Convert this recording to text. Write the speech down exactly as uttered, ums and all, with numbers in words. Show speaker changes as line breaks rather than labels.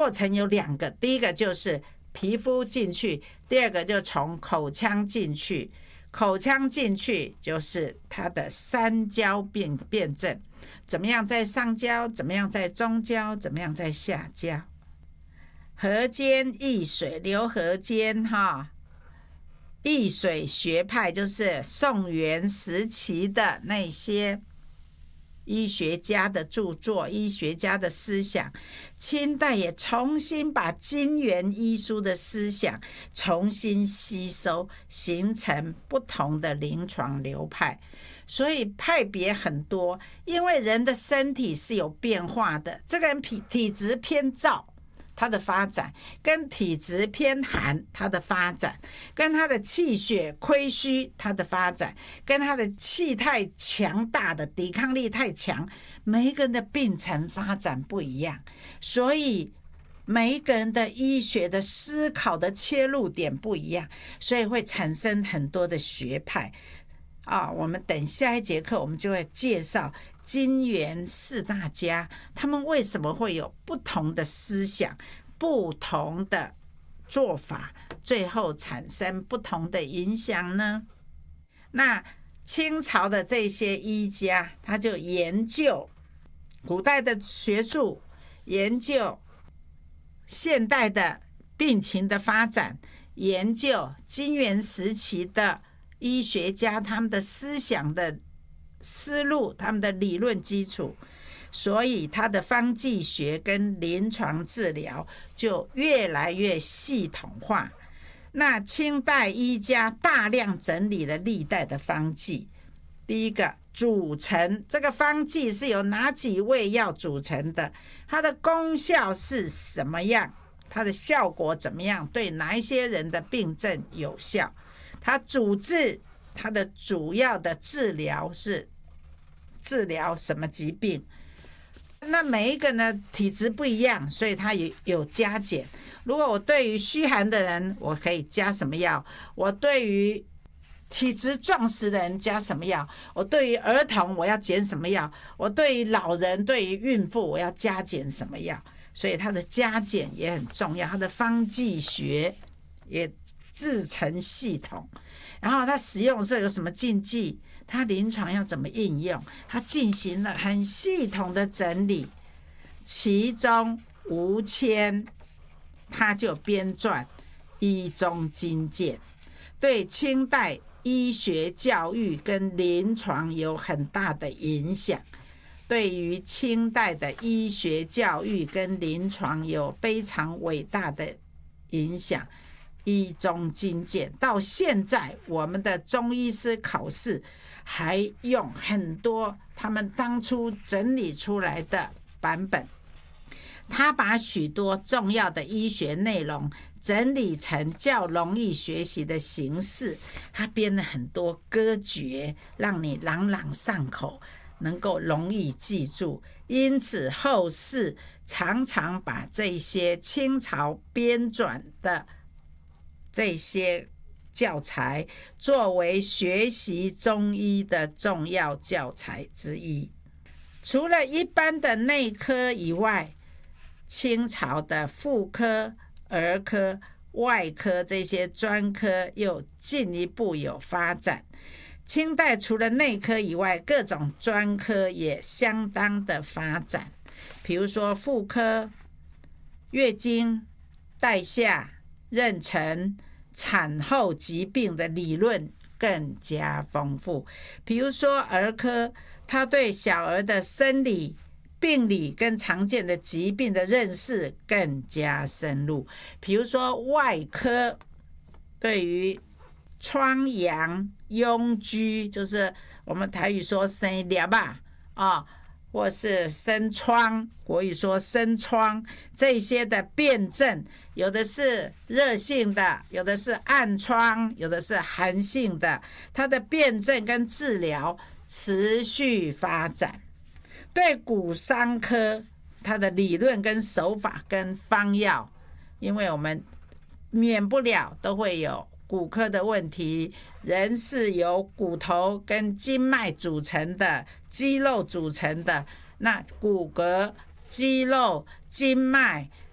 过程有两个，第一个就是皮肤进去，第二个就从口腔进去。口腔进去就是它的三焦辨辨证，怎么样在上焦，怎么样在中焦，怎么样在下焦。河间易水，流河间哈，易水学派就是宋元时期的那些医学家的著作，医学家的思想。清代也重新把金元医书的思想重新吸收，形成不同的临床流派。所以派别很多，因为人的身体是有变化的，这个人体体质偏燥，它的发展跟体质偏寒，它的发展跟它的气血亏虚，它的发展跟它的气太强大的抵抗力太强，每一个人的病程发展不一样，所以每一个人的医学的思考的切入点不一样，所以会产生很多的学派啊。我们等下一节课我们就会介绍金元四大家，他们为什么会有不同的思想、不同的做法，最后产生不同的影响呢？那清朝的这些医家，他就研究古代的学术，研究现代的病情的发展，研究金元时期的医学家他们的思想的思路，他们的理论基础，所以他的方剂学跟临床治疗就越来越系统化。那清代医家大量整理了历代的方剂，第一个组成，这个方剂是由哪几味药组成的，它的功效是什么样，它的效果怎么样，对哪一些人的病症有效，它主治，它的主要的治疗是治疗什么疾病。那每一个呢体质不一样，所以它也有加减。如果我对于虚寒的人我可以加什么药，我对于体质壮实的人加什么药，我对于儿童我要减什么药，我对于老人对于孕妇我要加减什么药，所以它的加减也很重要，它的方剂学也制成系统，然后它使用的时候有什么禁忌，它临床要怎么应用，它进行了很系统的整理。其中吴谦他就编撰《医中经鉴》，对清代医学教育跟临床有很大的影响，对于清代的医学教育跟临床有非常伟大的影响。医中经鉴到现在我们的中医师考试还用很多他们当初整理出来的版本，他把许多重要的医学内容整理成较容易学习的形式，他编了很多歌诀，让你朗朗上口，能够容易记住。因此后世常常把这些清朝编纂的这些教材作为学习中医的重要教材之一。除了一般的内科以外，清朝的妇科、儿科、外科这些专科又进一步有发展。清代除了内科以外，各种专科也相当的发展，比如说妇科、月经、带下、妊娠、产后疾病的理论更加丰富。比如说儿科，他对小儿的生理、病理跟常见的疾病的认识更加深入。比如说外科，对于疮疡、痈疽，就是我们台语说生裂吧啊，或是生疮，国语说生疮，这些的辨证，有的是热性的，有的是暗疮，有的是寒性的，它的辨证跟治疗持续发展。对骨伤科，它的理论跟手法跟方药，因为我们免不了都会有骨科的问题，人是由骨头跟筋脉组成的，肌肉组成的，那骨骼、肌肉、筋脉